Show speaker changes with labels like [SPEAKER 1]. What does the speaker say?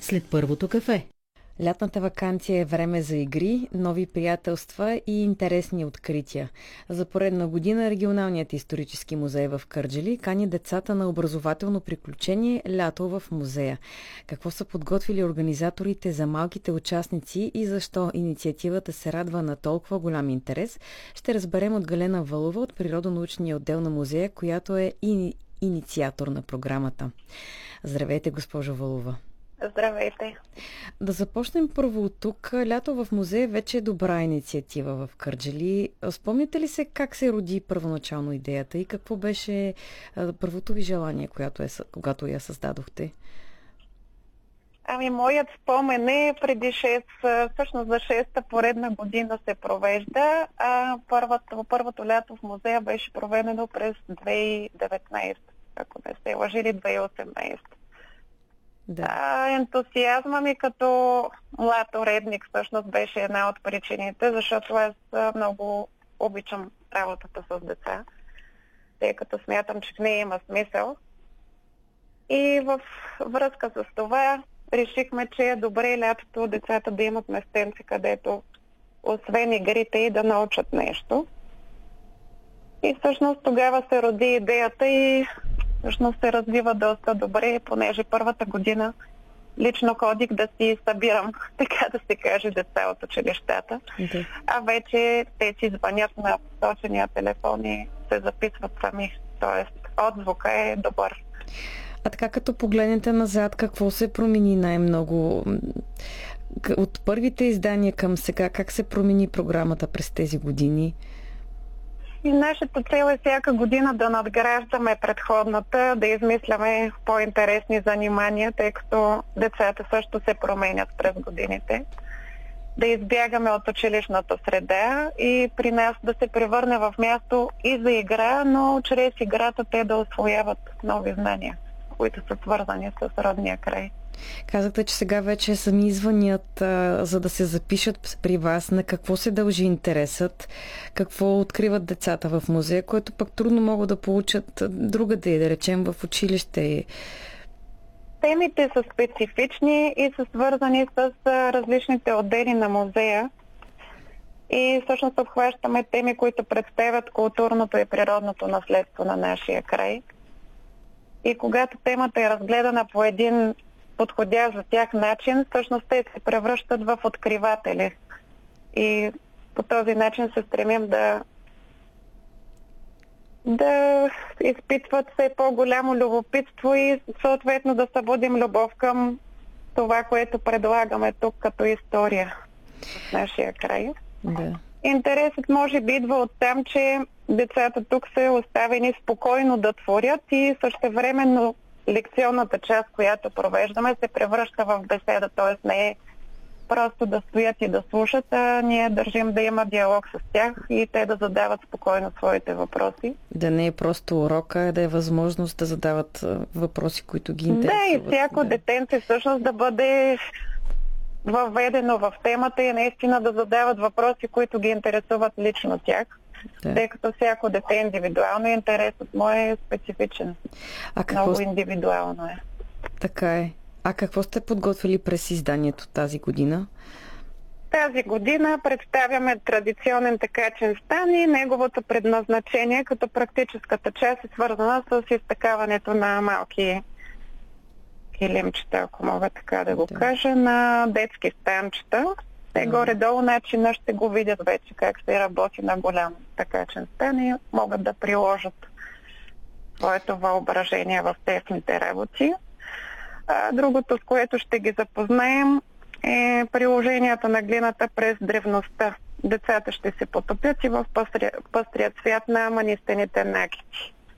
[SPEAKER 1] след първото кафе.
[SPEAKER 2] Лятната ваканция е време за игри, нови приятелства и интересни открития. За поредна година Регионалният исторически музей в Кърджали кани децата на образователно приключение «Лято в музея». Какво са подготвили организаторите за малките участници и защо инициативата се радва на толкова голям интерес, ще разберем от Галена Вълова от Природонаучния отдел на музея, която е инициатор на програмата. Здравейте, госпожо Вълова.
[SPEAKER 3] Здравейте!
[SPEAKER 2] Да започнем първо от тук. Лято в музея вече е добра инициатива в Кърджали. Спомняте ли се как се роди първоначално идеята и какво беше първото ви желание, когато я създадохте?
[SPEAKER 3] Моят спомен е преди 6, всъщност за 6-та поредна година се провежда, а първото лято в музея беше проведено през 2019, ако не се лъжили 2018. Да. Ентусиазма ми като млад уредник всъщност беше една от причините, защото аз много обичам работата с деца, тъй като смятам, че в нея има смисъл. И в връзка с това решихме, че е добре лятото децата да имат местенци, където освен игрите и да научат нещо. И всъщност тогава се роди идеята и всъщност се развива доста добре, понеже първата година лично ходих да си събирам, така да се каже, деца от училищата. Okay. А вече те си звънят на посочения телефон и се записват сами. Тоест, отзвука е добър.
[SPEAKER 2] А така като погледнете назад, какво се промени най-много? От първите издания към сега, как се промени програмата през тези години?
[SPEAKER 3] И нашата цел е всяка година да надграждаме предходната, да измисляме по-интересни занимания, тъй като децата също се променят през годините. Да избягаме от училищната среда и при нас да се превърне в място и за игра, но чрез играта те да усвояват нови знания, които са свързани с родния край.
[SPEAKER 2] Казахте, че сега вече сами звънят, за да се запишат при вас. На какво се дължи интересът? Какво откриват децата в музея, което пък трудно могат да получат другаде, да речем в училище?
[SPEAKER 3] Темите са специфични и са свързани с различните отдели на музея. И всъщност обхващаме теми, които представят културното и природното наследство на нашия край. И когато темата е разгледана по един подходящ за тях начин, всъщност те се превръщат в откриватели. И по този начин се стремим да изпитват все по-голямо любопитство и съответно да събудим любов към това, което предлагаме тук като история в нашия край.
[SPEAKER 2] Да.
[SPEAKER 3] Интересът може би идва от там, че децата тук са оставени спокойно да творят и същевременно лекционната част, която провеждаме, се превръща в беседа, т.е. не е просто да стоят и да слушат, а ние държим да има диалог с тях и те да задават спокойно своите въпроси.
[SPEAKER 2] Да не е просто урока, а да е възможност да задават въпроси, които ги интересуват.
[SPEAKER 3] Да, и всяко детенце всъщност да бъде въведено в темата и наистина да задават въпроси, които ги интересуват лично тях. Да. Тъй като всяко дете е индивидуално и интересът му е специфичен. Много индивидуално е.
[SPEAKER 2] Така е. А какво сте подготвили през изданието тази година?
[SPEAKER 3] Тази година представяме традиционен тъкачен стан и неговото предназначение, като практическата част е свързана с изтъкаването на малки килимчета, ако мога така да го кажа, на детски станчета. Те горе-долу начина ще го видят вече как се работи на голям тъкачен стан и могат да приложат своето въображение в техните работи. Другото, с което ще ги запознаем, е приложението на глината през древността. Децата ще се потопят и в пъстрия цвят на манистените накити.